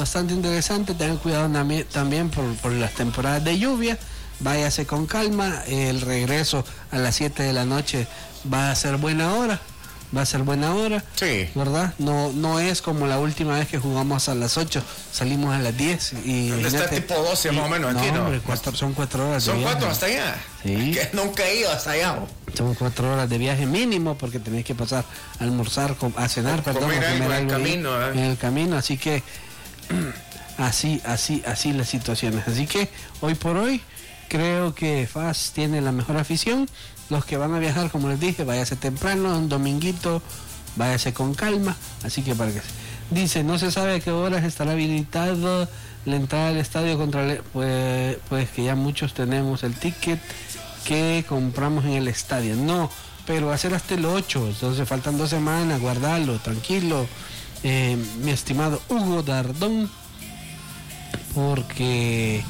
bastante interesante. Tengan cuidado también por las temporadas de lluvia. Váyase con calma. El regreso a las 7 de la noche va a ser buena hora. Sí. ¿Verdad? No es como la última vez que jugamos a las 8, salimos a las 10 y... Está tipo 12 más o menos aquí, ¿no? Hombre, son 4 horas de viaje. ¿Son 4 hasta allá? Sí. Que nunca he ido hasta allá. Son 4 horas de viaje mínimo porque tenés que pasar a almorzar, a cenar, comer algo en el camino. En el camino, así que así las situaciones. Así que hoy por hoy creo que FAS tiene la mejor afición. Los que van a viajar, como les dije, váyase temprano, un dominguito, váyase con calma. Así que para que... Dice, no se sabe a qué horas estará habilitado la entrada al estadio contra pues que ya muchos tenemos el ticket que compramos en el estadio. No, pero va a ser hasta el 8, entonces faltan 2 semanas, guardalo, tranquilo, mi estimado Hugo Dardón, porque...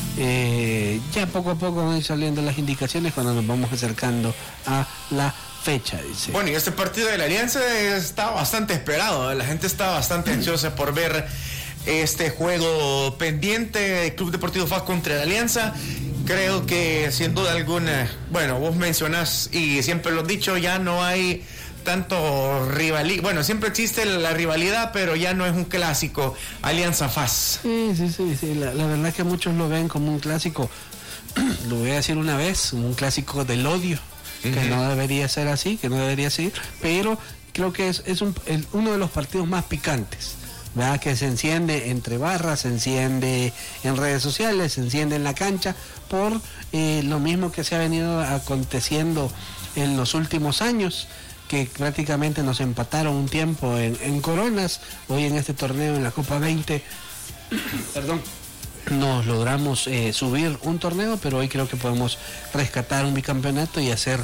ya poco a poco van a ir saliendo las indicaciones cuando nos vamos acercando a la fecha, dice. Bueno, y este partido de la Alianza está bastante esperado, la gente está bastante ansiosa por ver este juego pendiente del Club Deportivo FAS contra la Alianza. Creo que sin duda alguna, bueno, vos mencionás y siempre lo has dicho, ya no hay tanto rivalidad, bueno, siempre existe la rivalidad, pero ya no es un clásico Alianza FAS. Sí, la verdad que muchos lo ven como un clásico, lo voy a decir una vez, un clásico del odio, que no debería ser así, que no debería ser, pero creo que es uno de los partidos más picantes, ¿verdad? Que se enciende entre barras, se enciende en redes sociales, se enciende en la cancha, por lo mismo que se ha venido aconteciendo en los últimos años, que prácticamente nos empataron un tiempo en coronas. Hoy en este torneo, en la Copa 20, perdón, nos logramos subir un torneo, pero hoy creo que podemos rescatar un bicampeonato y hacer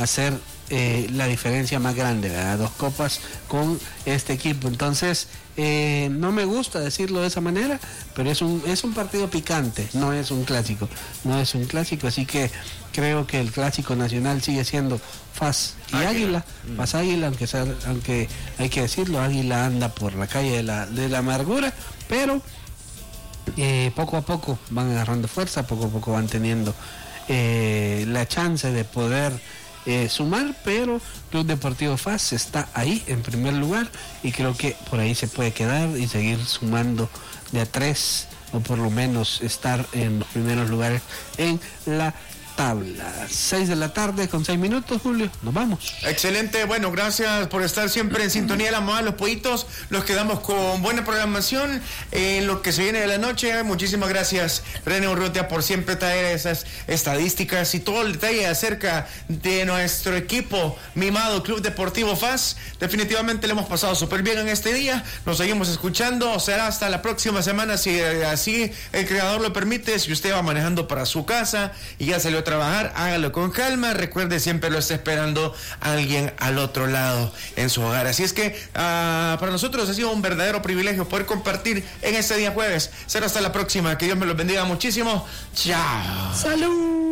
la diferencia más grande, ¿verdad? 2 copas con este equipo. Entonces, no me gusta decirlo de esa manera, pero es un partido picante, no es un clásico, así que creo que el clásico nacional sigue siendo FAS y Águila. FAS Águila, aunque hay que decirlo, Águila anda por la calle de la amargura, pero poco a poco van agarrando fuerza, poco a poco van teniendo la chance de poder sumar, pero Club Deportivo FAS está ahí en primer lugar y creo que por ahí se puede quedar y seguir sumando de a 3 o por lo menos estar en los primeros lugares en la tabla. 6 de la tarde con 6 minutos, Julio, nos vamos. Excelente, bueno, gracias por estar siempre en sintonía de la moda de los pollitos. Los quedamos con buena programación en lo que se viene de la noche. Muchísimas gracias, René Urrutia, por siempre traer esas estadísticas y todo el detalle acerca de nuestro equipo mimado Club Deportivo FAS. Definitivamente le hemos pasado súper bien en este día. Nos seguimos escuchando, será hasta la próxima semana, si así el creador lo permite. Si usted va manejando para su casa y ya salió a trabajar, hágalo con calma. Recuerde, siempre lo está esperando alguien al otro lado en su hogar. Así es que para nosotros ha sido un verdadero privilegio poder compartir en este día jueves. Será hasta la próxima. Que Dios me los bendiga muchísimo. Chao. Salud.